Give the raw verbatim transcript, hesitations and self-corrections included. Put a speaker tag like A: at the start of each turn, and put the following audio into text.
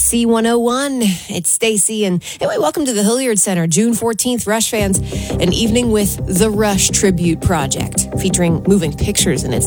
A: C one oh one. It's Stacy, and anyway, welcome to the Hilliard Center, June fourteenth. Rush fans, an evening with the Rush Tribute Project, featuring moving pictures in its